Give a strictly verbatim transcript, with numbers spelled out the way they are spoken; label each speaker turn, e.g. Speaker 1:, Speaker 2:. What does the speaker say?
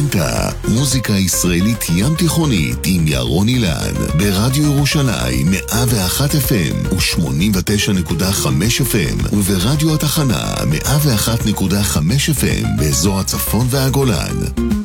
Speaker 1: האזנת מוזיקה ישראלית ים תיכונית עם ירון אילן ברדיו ירושלים מאה ואחת אף אם ו-שמונים ותשע נקודה חמש אף אם וברדיו התחנה מאה ואחת נקודה חמש אף אם באזור הצפון והגולן.